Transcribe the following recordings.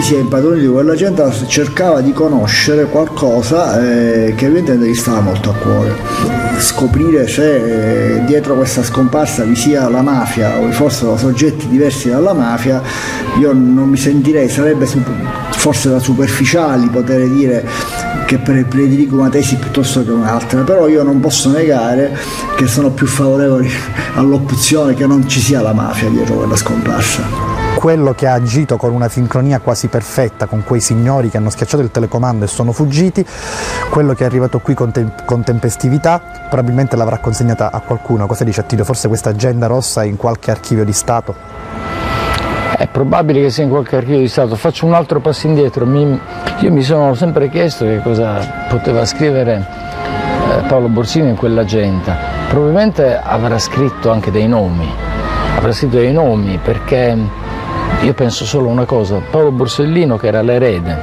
chi si è impadronito di quella gente cercava di conoscere qualcosa che evidentemente gli stava molto a cuore. Scoprire se dietro questa scomparsa vi sia la mafia o fossero soggetti diversi dalla mafia, io non mi sentirei, sarebbe forse da superficiali poter dire che prediligo una tesi piuttosto che un'altra, però io non posso negare che sono più favorevoli all'opzione che non ci sia la mafia dietro quella scomparsa. Quello che ha agito con una sincronia quasi perfetta con quei signori che hanno schiacciato il telecomando e sono fuggiti, quello che è arrivato qui con tempestività, probabilmente l'avrà consegnata a qualcuno. Cosa dice Attilio? Forse questa agenda rossa è in qualche archivio di Stato? È probabile che sia in qualche archivio di Stato. Faccio un altro passo indietro. Io mi sono sempre chiesto che cosa poteva scrivere Paolo Borsellino in quell'agenda. Probabilmente avrà scritto anche dei nomi. Avrà scritto dei nomi perché io penso solo una cosa: Paolo Borsellino, che era l'erede,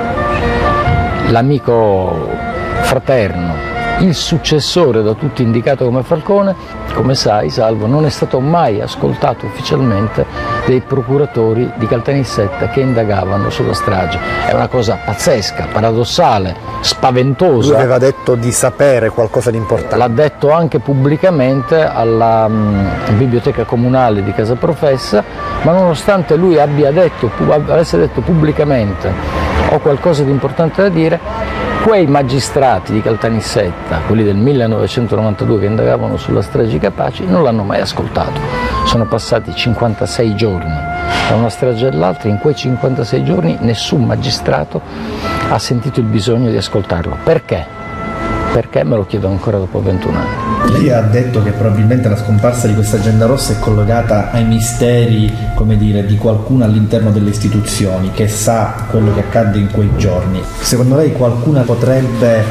l'amico fraterno, il successore da tutti indicato come Falcone, come sai Salvo, non è stato mai ascoltato ufficialmente dei procuratori di Caltanissetta che indagavano sulla strage. È una cosa pazzesca, paradossale, spaventosa. Lui aveva detto di sapere qualcosa di importante. L'ha detto anche pubblicamente alla biblioteca comunale di Casa Professa, ma nonostante lui avesse detto pubblicamente ho qualcosa di importante da dire, quei magistrati di Caltanissetta, quelli del 1992 che indagavano sulla strage di Capaci, non l'hanno mai ascoltato. Sono passati 56 giorni da una strage all'altra, in quei 56 giorni nessun magistrato ha sentito il bisogno di ascoltarlo. Perché? Perché me lo chiedo ancora dopo 21 anni. Lei ha detto che probabilmente la scomparsa di questa agenda rossa è collegata ai misteri, come dire, di qualcuno all'interno delle istituzioni che sa quello che accadde in quei giorni. Secondo lei qualcuna potrebbe,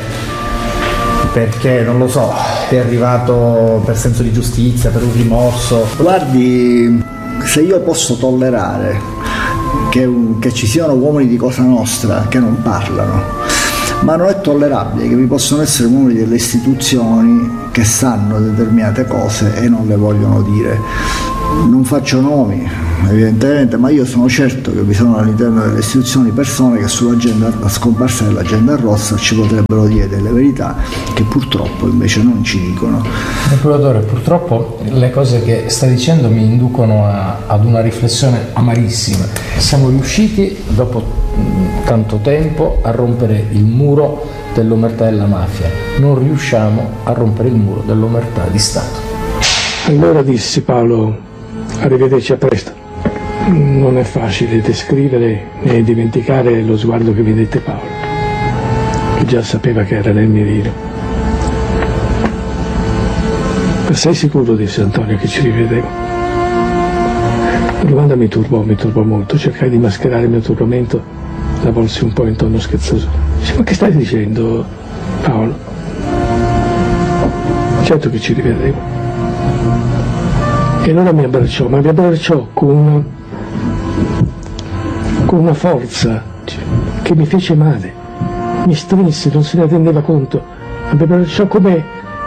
perché non lo so, è arrivato per senso di giustizia, per un rimorso? Guardi, se io posso tollerare che ci siano uomini di Cosa Nostra che non parlano, ma non è tollerabile che vi possono essere uomini delle istituzioni che sanno determinate cose e non le vogliono dire. Non faccio nomi, evidentemente, ma io sono certo che vi sono all'interno delle istituzioni persone che la scomparsa dell'agenda rossa ci potrebbero dire delle verità che purtroppo invece non ci dicono. Procuratore, purtroppo le cose che sta dicendo mi inducono ad una riflessione amarissima. Siamo riusciti dopo tanto tempo a rompere il muro dell'omertà della mafia, non riusciamo a rompere il muro dell'omertà di Stato. Allora dissi Paolo, arrivederci, a presto. Non è facile descrivere e dimenticare lo sguardo che mi dette Paolo, che già sapeva che era nel mirino. Sei sicuro, disse Antonio, che ci rivedremo? La domanda mi turbò molto, cercai di mascherare il mio turbamento, la volsi un po' in tono scherzoso. Dice, ma che stai dicendo, Paolo? Certo che ci rivedremo. E allora mi abbracciò con una forza che mi fece male, mi strinse, non se ne rendeva conto, mi abbracciò come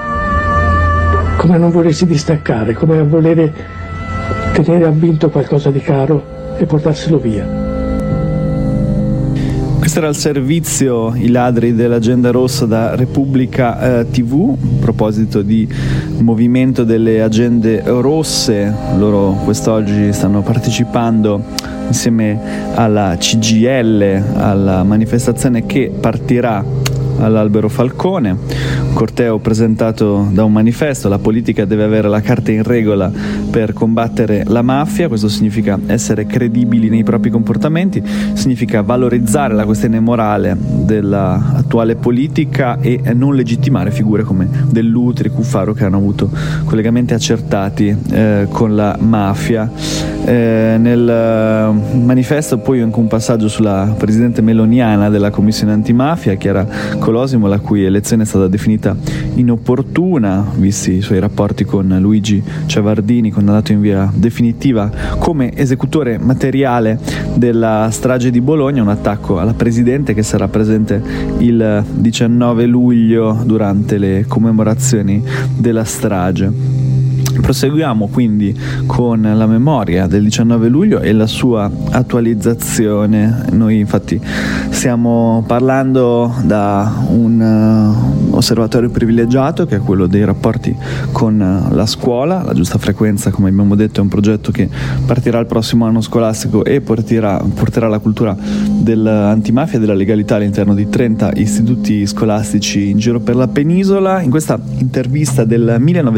a non volersi distaccare, come a volere tenere avvinto qualcosa di caro e portarselo via. Questo era il servizio I ladri dell'agenda rossa da Repubblica TV. A proposito di movimento delle agende rosse, loro quest'oggi stanno partecipando insieme alla CGIL alla manifestazione che partirà all'Albero Falcone, un corteo presentato da un manifesto: la politica deve avere la carta in regola per combattere la mafia. Questo significa essere credibili nei propri comportamenti, significa valorizzare la questione morale dell'attuale politica e non legittimare figure come Dell'Utri, Cuffaro, che hanno avuto collegamenti accertati con la mafia. Nel manifesto poi anche un passaggio sulla presidente meloniana della commissione antimafia, Chiara Colosimo, la cui elezione è stata definita inopportuna visti i suoi rapporti con Luigi Ciavardini, condannato in via definitiva come esecutore materiale della strage di Bologna, un attacco alla presidente che sarà presente il 19 luglio durante le commemorazioni della strage. Proseguiamo quindi con la memoria del 19 luglio e la sua attualizzazione. Noi infatti stiamo parlando da un osservatorio privilegiato, che è quello dei rapporti con la scuola. La giusta frequenza, come abbiamo detto, è un progetto che partirà il prossimo anno scolastico e porterà la cultura dell'antimafia e della legalità all'interno di 30 istituti scolastici in giro per la penisola. In questa intervista del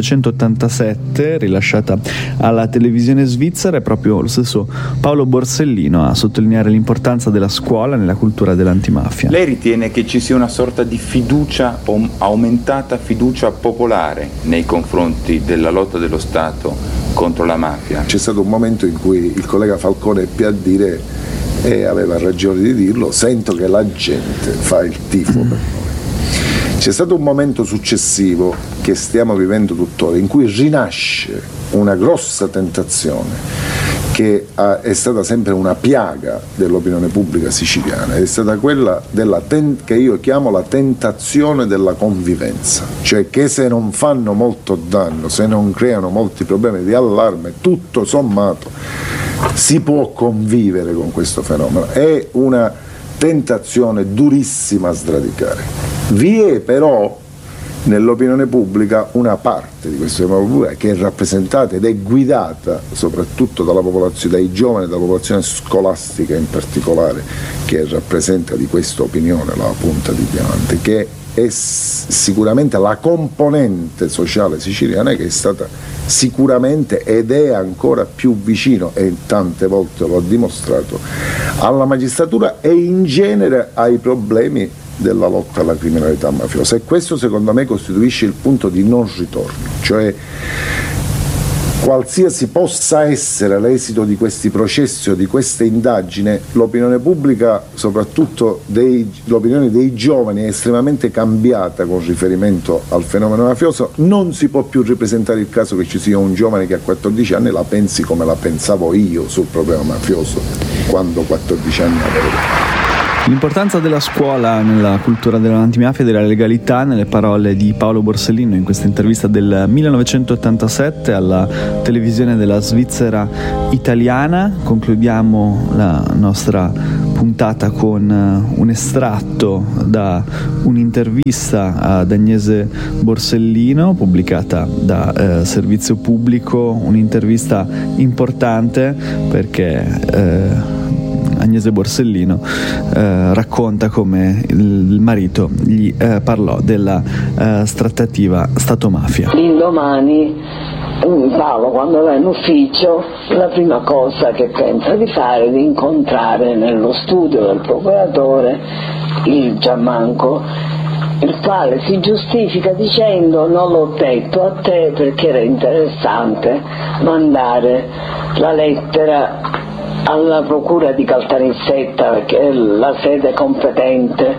1987 rilasciata alla televisione svizzera è proprio lo stesso Paolo Borsellino a sottolineare l'importanza della scuola nella cultura dell'antimafia. Lei ritiene che ci sia una sorta di fiducia o aumentata fiducia popolare nei confronti della lotta dello Stato contro la mafia? C'è stato un momento in cui il collega Falcone ebbe a dire, e aveva ragione di dirlo, sento che la gente fa il tifo per noi. C'è stato un momento successivo, che stiamo vivendo tuttora, in cui rinasce una grossa tentazione che è stata sempre una piaga dell'opinione pubblica siciliana, è stata quella che io chiamo la tentazione della convivenza, cioè che se non fanno molto danno, se non creano molti problemi di allarme, tutto sommato si può convivere con questo fenomeno. È una tentazione durissima a sradicare. Vi è però nell'opinione pubblica una parte di questa opinione pubblica che è rappresentata ed è guidata soprattutto dalla popolazione, dai giovani, dalla popolazione scolastica in particolare, che rappresenta di questa opinione la punta di diamante, che è sicuramente la componente sociale siciliana che è stata sicuramente ed è ancora più vicino, e tante volte lo ha dimostrato, alla magistratura e in genere ai problemi della lotta alla criminalità mafiosa. E questo secondo me costituisce il punto di non ritorno, cioè qualsiasi possa essere l'esito di questi processi o di queste indagini, l'opinione pubblica, soprattutto l'opinione dei giovani, è estremamente cambiata con riferimento al fenomeno mafioso. Non si può più ripresentare il caso che ci sia un giovane che a 14 anni la pensi come la pensavo io sul problema mafioso quando 14 anni avevo. L'importanza della scuola nella cultura dell'antimafia e della legalità, nelle parole di Paolo Borsellino in questa intervista del 1987 alla televisione della Svizzera italiana. Concludiamo la nostra puntata con un estratto da un'intervista ad Agnese Borsellino pubblicata da Servizio Pubblico, un'intervista importante perché Agnese Borsellino racconta come il marito gli parlò della trattativa Stato-mafia. L'indomani Paolo, quando va in ufficio, la prima cosa che pensa di fare è di incontrare nello studio del procuratore il Giammanco, il quale si giustifica dicendo: non l'ho detto a te perché era interessante mandare la lettera alla procura di Caltanissetta, perché è la sede competente,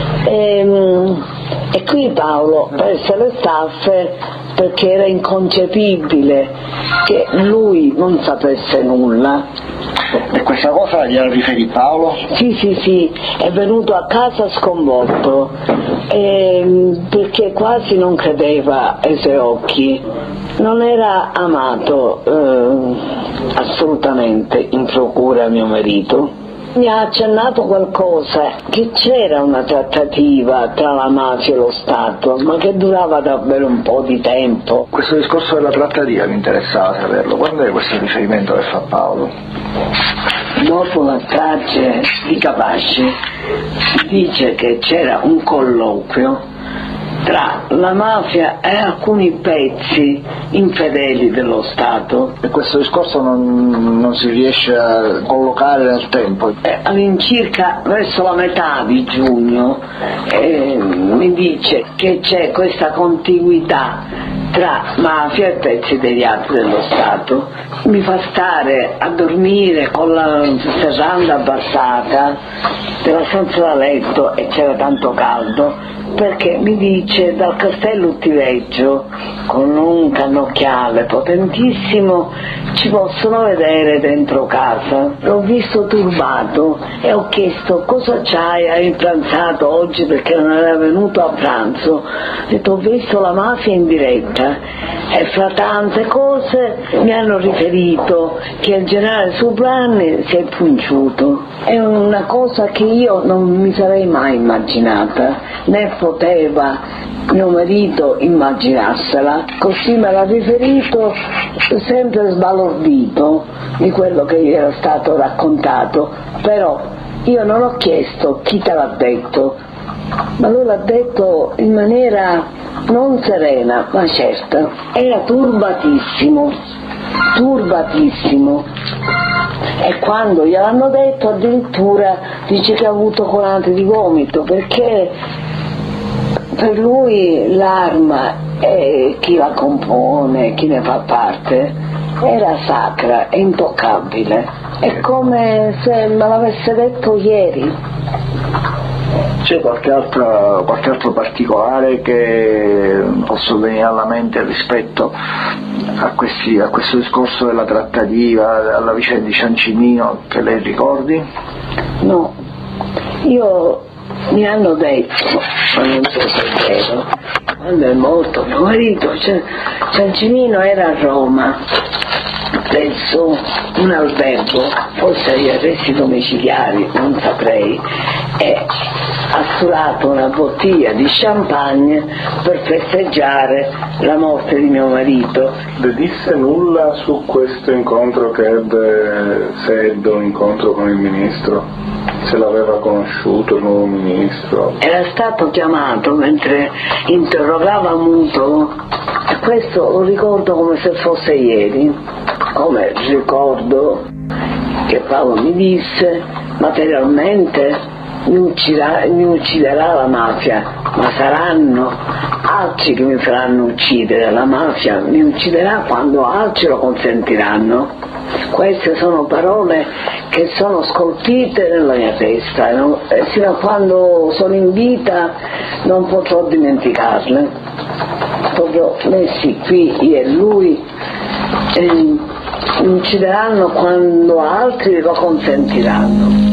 e qui Paolo perse le staffe perché era inconcepibile che lui non sapesse nulla. E questa cosa gliela riferì Paolo? Sì, è venuto a casa sconvolto perché quasi non credeva ai suoi occhi. Non era amato assolutamente in procura mio marito. Mi ha accennato qualcosa, che c'era una trattativa tra la mafia e lo Stato, ma che durava davvero un po' di tempo. Questo discorso della trattativa mi interessava saperlo. Quando è questo riferimento che fa Paolo? Dopo la strage di Capaci si dice che c'era un colloquio tra la mafia e alcuni pezzi infedeli dello Stato. E questo discorso non si riesce a collocare nel tempo? All'incirca verso la metà di giugno mi dice che c'è questa contiguità tra mafia e pezzi deviati dello Stato. Mi fa stare a dormire con la serranda abbassata della stanza da letto, e c'era tanto caldo, perché mi dice dal castello Uttiveggio con un cannocchiale potentissimo ci possono vedere dentro casa. L'ho visto turbato e ho chiesto: cosa c'hai, hai pranzato oggi, perché non era venuto a pranzo. Ho detto: ho visto la mafia in diretta vita. E fra tante cose mi hanno riferito che il generale Subranni si è punciuto. È una cosa che io non mi sarei mai immaginata, né poteva mio marito immaginarsela. Così me l'ha riferito, sempre sbalordito di quello che gli era stato raccontato. Però io non ho chiesto chi te l'ha detto, ma lui l'ha detto in maniera non serena, ma certa. Era turbatissimo. E quando gliel'hanno detto addirittura dice che ha avuto colate di vomito, perché per lui l'arma e chi la compone, chi ne fa parte, era sacra e intoccabile. È come se me l'avesse detto ieri. C'è qualche altro particolare che posso venire alla mente rispetto a questo discorso della trattativa, alla vicenda di Ciancimino, che lei ricordi? No, mi hanno detto, ma non so se è vero, quando è morto mio marito, Ciancimino era a Roma, presso un albergo, forse agli arresti domiciliari, non saprei, e ha sfurato una bottiglia di champagne per festeggiare la morte di mio marito. Le disse nulla su questo incontro che ebbe, se ebbe un incontro con il ministro? Se l'aveva conosciuto il nuovo ministro? Era stato chiamato mentre interrogava Muto, e questo lo ricordo come se fosse ieri, come ricordo che Paolo mi disse: materialmente mi ucciderà la mafia, ma saranno altri che mi faranno uccidere. La mafia mi ucciderà quando altri lo consentiranno. Queste sono parole che sono scolpite nella mia testa, e fino a quando sono in vita non potrò dimenticarle. Proprio messi qui io e lui, mi uccideranno quando altri lo consentiranno.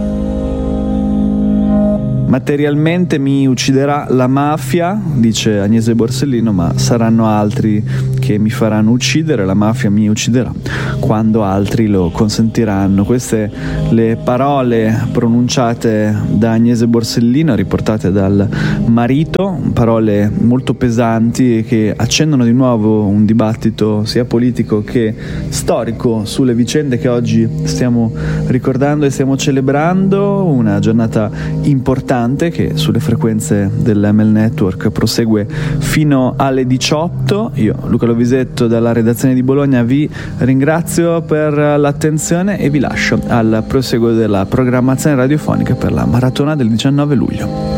Materialmente mi ucciderà la mafia, dice Agnese Borsellino, ma saranno altri che mi faranno uccidere, la mafia mi ucciderà quando altri lo consentiranno. Queste le parole pronunciate da Agnese Borsellino, riportate dal marito, parole molto pesanti che accendono di nuovo un dibattito sia politico che storico sulle vicende che oggi stiamo ricordando e stiamo celebrando, una giornata importante che sulle frequenze dell'ML Network prosegue fino alle 18. Io, Luca Lovisetto, dalla redazione di Bologna, vi ringrazio per l'attenzione e vi lascio al proseguo della programmazione radiofonica per la maratona del 19 luglio.